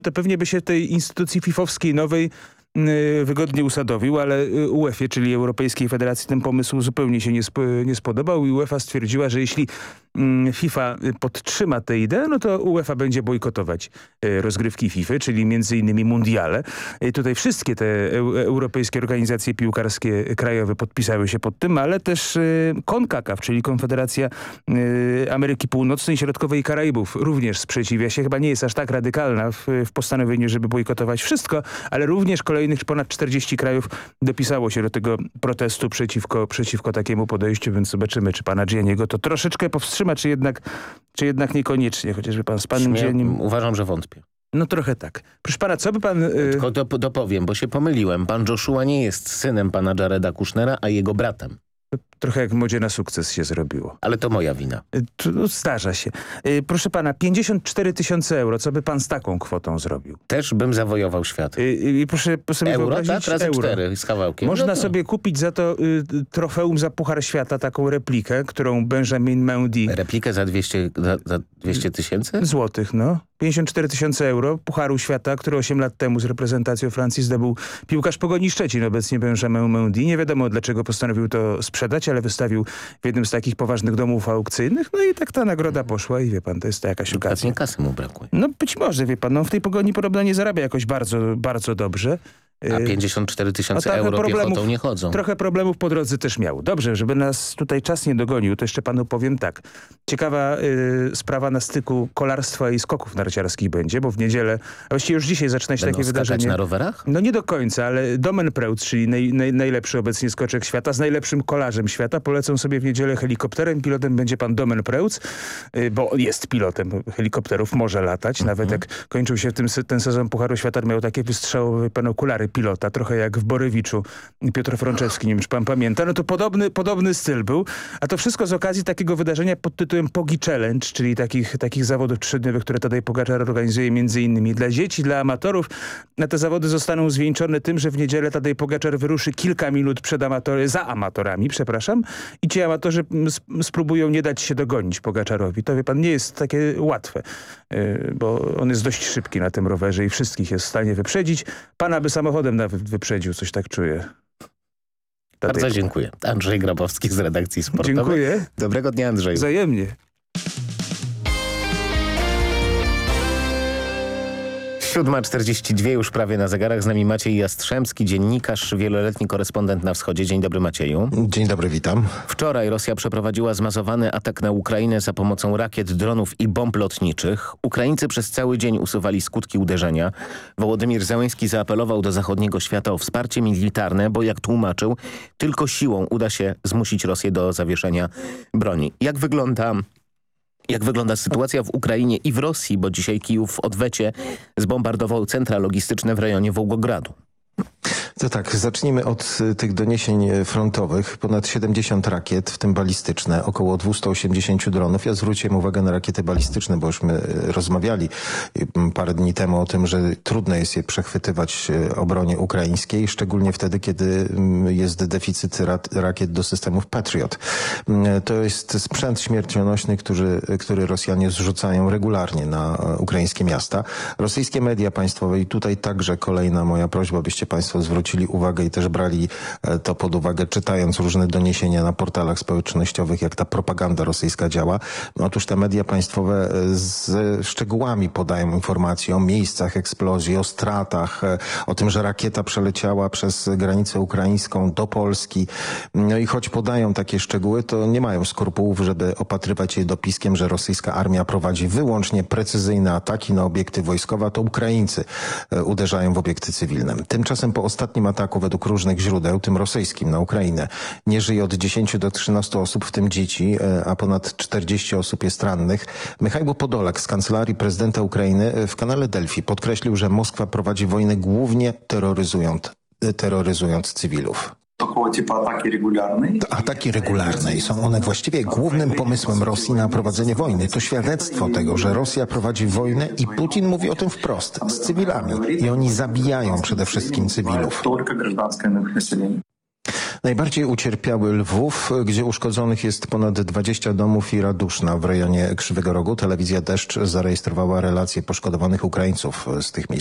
to pewnie by się tej instytucji fifowskiej nowej wygodnie usadowił, ale UEFA, czyli Europejskiej Federacji, ten pomysł zupełnie się nie spodobał i UEFA stwierdziła, że jeśli FIFA podtrzyma tę ideę, no to UEFA będzie bojkotować rozgrywki FIFA, czyli między innymi mundiale. Tutaj wszystkie te europejskie organizacje piłkarskie krajowe podpisały się pod tym, ale też CONCACAF, czyli Konfederacja Ameryki Północnej, Środkowej i Karaibów również sprzeciwia się. Chyba nie jest aż tak radykalna w postanowieniu, żeby bojkotować wszystko, ale również kolejnych ponad 40 krajów dopisało się do tego protestu przeciwko takiemu podejściu, więc zobaczymy, czy pana Gianniego to troszeczkę powstrzyma, czy jednak niekoniecznie, chociażby pan z panem Giannim... Uważam, że wątpię. No trochę tak. Proszę pana, co by pan... Tylko dopowiem, bo się pomyliłem. Pan Joshua nie jest synem pana Jareda Kushnera, a jego bratem. Trochę jak w Modzie na sukces się zrobiło. Ale to moja wina. Zdarza się. Proszę pana, 54 000 euro. Co by pan z taką kwotą zrobił? Też bym zawojował świat. I proszę sobie euro, wyobrazić... tak? Razy 4 z kawałkiem. Można sobie kupić za to trofeum za Puchar Świata, taką replikę, którą Benjamin Mendy... Replikę za 200 tysięcy? Złotych, no. 54 000 euro Pucharu Świata, który 8 lat temu z reprezentacją Francji zdobył piłkarz Pogoni Szczecin, obecnie Benjamin Mendy. Nie wiadomo, dlaczego postanowił to sprzedać, ale wystawił w jednym z takich poważnych domów aukcyjnych. No i tak ta nagroda poszła i wie pan, to jest to jakaś okazja. Pewnie kasy mu brakuje. No być może, wie pan, no w tej Pogoni podobno nie zarabia jakoś bardzo, bardzo dobrze. A 54 000 euro piechotą nie chodzą. Trochę problemów po drodze też miał. Dobrze, żeby nas tutaj czas nie dogonił, to jeszcze panu powiem tak. Ciekawa sprawa na styku kolarstwa i skoków narciarskich będzie, bo w niedzielę, a właściwie już dzisiaj zaczyna się takie wydarzenie. Na rowerach? No nie do końca, ale Domen Preutz, czyli najlepszy obecnie skoczek świata, z najlepszym kolarzem świata, polecą sobie w niedzielę helikopterem. Pilotem będzie pan Domen Preutz, bo jest pilotem helikopterów, może latać. Nawet jak kończył się ten sezon Pucharu Świata, miał takie wystrzałowe okulary pilota, trochę jak w Borewiczu Piotr Frączewski, nie wiem czy pan pamięta, no to podobny styl był, a to wszystko z okazji takiego wydarzenia pod tytułem Pogi Challenge, czyli takich zawodów trzydniowych, które Tadej Pogaczar organizuje między innymi dla dzieci, dla amatorów. A te zawody zostaną zwieńczone tym, że w niedzielę Tadej Pogaczar wyruszy kilka minut za amatorami, i ci amatorzy spróbują nie dać się dogonić Pogaczarowi. To wie pan, nie jest takie łatwe, bo on jest dość szybki na tym rowerze i wszystkich jest w stanie wyprzedzić. Pana by samochodem nawet wyprzedził, coś tak czuję. Bardzo dziękuję. Andrzej Grabowski z redakcji sportowej. Dziękuję. Dobrego dnia, Andrzeju. Wzajemnie. 7:42 już prawie na zegarach. Z nami Maciej Jastrzębski, dziennikarz, wieloletni korespondent na wschodzie. Dzień dobry, Macieju. Dzień dobry, witam. Wczoraj Rosja przeprowadziła zmasowany atak na Ukrainę za pomocą rakiet, dronów i bomb lotniczych. Ukraińcy przez cały dzień usuwali skutki uderzenia. Wołodymir Zełenski zaapelował do zachodniego świata o wsparcie militarne, bo jak tłumaczył, tylko siłą uda się zmusić Rosję do zawieszenia broni. Jak wygląda sytuacja w Ukrainie i w Rosji, bo dzisiaj Kijów w odwecie zbombardował centra logistyczne w rejonie Wołgogradu? To tak, zacznijmy od tych doniesień frontowych. Ponad 70 rakiet, w tym balistyczne, około 280 dronów. Ja zwróciłem uwagę na rakiety balistyczne, bo już my rozmawiali parę dni temu o tym, że trudno jest je przechwytywać obronie ukraińskiej, szczególnie wtedy, kiedy jest deficyt rakiet do systemów Patriot. To jest sprzęt śmiercionośny, który Rosjanie zrzucają regularnie na ukraińskie miasta. Rosyjskie media państwowe i tutaj także kolejna moja prośba, byście państwo zwrócili uwagę i też brali to pod uwagę, czytając różne doniesienia na portalach społecznościowych, jak ta propaganda rosyjska działa. Otóż te media państwowe z szczegółami podają informacje o miejscach eksplozji, o stratach, o tym, że rakieta przeleciała przez granicę ukraińską do Polski. No i choć podają takie szczegóły, to nie mają skrupułów, żeby opatrywać je dopiskiem, że rosyjska armia prowadzi wyłącznie precyzyjne ataki na obiekty wojskowe, a to Ukraińcy uderzają w obiekty cywilne. Tymczasem po ostatnim ataku według różnych źródeł, tym rosyjskim na Ukrainę, nie żyje od 10 do 13 osób, w tym dzieci, a ponad 40 osób jest rannych. Michał Podolak z Kancelarii Prezydenta Ukrainy w kanale Delfi podkreślił, że Moskwa prowadzi wojnę głównie terroryzując cywilów. Ataki regularne i są one właściwie głównym pomysłem Rosji na prowadzenie wojny. To świadectwo tego, że Rosja prowadzi wojnę i Putin mówi o tym wprost, z cywilami. I oni zabijają przede wszystkim cywilów. Najbardziej ucierpiały Lwów, gdzie uszkodzonych jest ponad 20 domów i Raduszna w rejonie Krzywego Rogu. Telewizja Deszcz zarejestrowała relacje poszkodowanych Ukraińców z tych miejsc.